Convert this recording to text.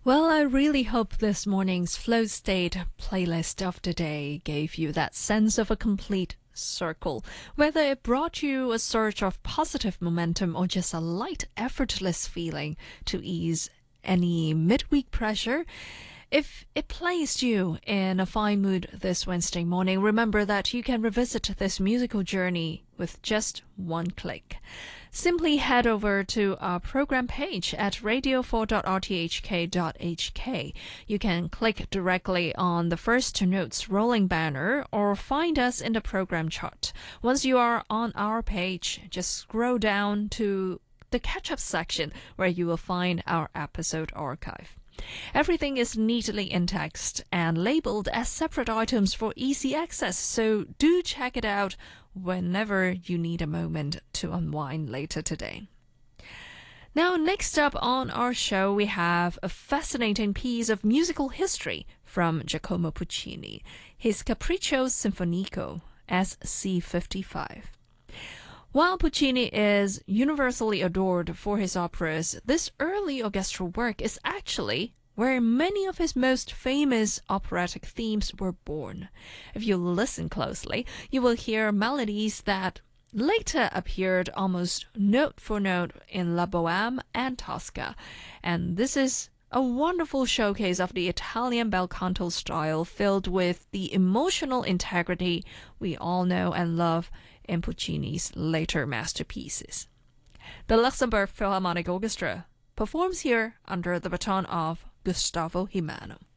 Well, I really hope this morning's Flow State playlist of the day gave you that sense of a complete circle. Whether it brought you a surge of positive momentum or just a light, effortless feeling to ease any midweek pressure, if it placed you in a fine mood this Wednesday morning, remember that you can revisit this musical journey with just one click. Simply head over to our program page at radio4.rthk.hk. You can click directly on the First Notes rolling banner or find us in the program chart. Once you are on our page, just scroll down to the catch-up section where you will find our episode archive. Everything is neatly in text and labeled as separate items for easy access, so do check it out whenever you need a moment to unwind later today. Now, next up on our show, we have a fascinating piece of musical history from Giacomo Puccini, his Capriccio Sinfonico, SC55. While Puccini is universally adored for his operas, this early orchestral work is actually where many of his most famous operatic themes were born. If you listen closely, you will hear melodies that later appeared almost note for note in La Bohème and Tosca, and this is a wonderful showcase of the Italian bel canto style filled with the emotional integrity we all know and love in Puccini's later masterpieces. The Luxembourg Philharmonic Orchestra performs here under the baton of Gustavo Jimeno.